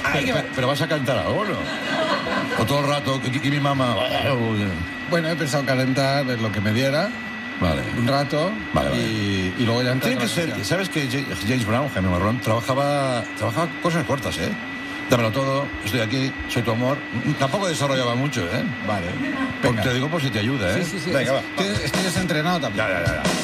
Pero vas a cantar algo, ¿no? O todo el rato, que mi mamá... Bueno, he pensado calentar lo que me diera. Vale. Un rato. Vale. Y luego ya entrar. Tiene que ser... ¿Sabes que James Brown, Jaime Marrón, trabajaba cosas cortas, ¿eh? Dámelo todo, estoy aquí, soy tu amor. Tampoco desarrollaba mucho, ¿eh? Vale. Te digo por si te ayuda, ¿eh? Sí. Venga, va. Estoy desentrenado también. Ya.